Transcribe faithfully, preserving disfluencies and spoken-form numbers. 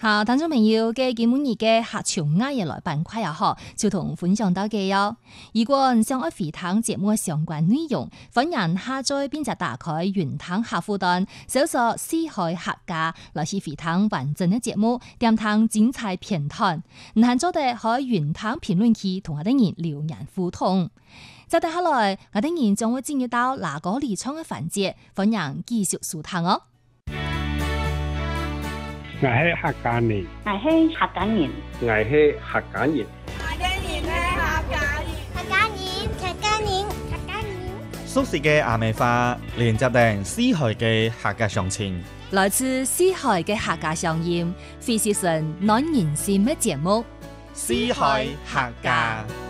好，聽眾朋友嘅今日嘅客家雅嘢來板塊也好，就同分享到嘅喲。如果你想愛回聽節目相關內容，歡迎下載並且打開雲聽客戶端，搜索四海客家來去回聽完整嘅節目，點聽精彩片段。唔限做地可以雲聽評論區同我哋人留言互動。接下來，我哋人將會進入到哪個離場嘅環節，歡迎繼續收聽哦。 我係客家人， 我係客家人， 我係客家人， 客家人係客家人， 客家人，客家人，客家人。 熟悉嘅阿美花，連接定四海嘅客家鄉親， 來自四海嘅客家鄉音，非是純暖人心嘅節目， 四海客家。